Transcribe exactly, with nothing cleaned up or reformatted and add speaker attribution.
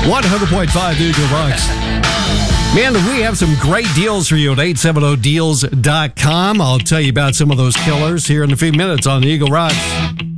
Speaker 1: one hundred point five Eagle Rocks. Man, we have some great deals for you at eight seventy deals dot com. I'll tell you about some of those killers here in a few minutes on Eagle Rocks.